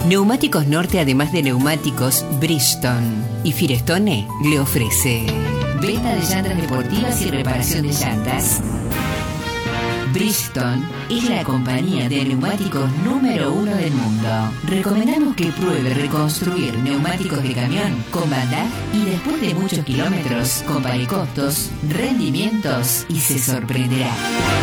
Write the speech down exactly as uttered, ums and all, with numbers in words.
Neumáticos Norte, además de neumáticos, Bridgestone y Firestone le ofrece venta de llantas deportivas y reparación de llantas. Bridgestone es la compañía de neumáticos número uno del mundo. Recomendamos que pruebe reconstruir neumáticos de camión con Bandaj y después de muchos kilómetros compare costos, rendimientos y se sorprenderá.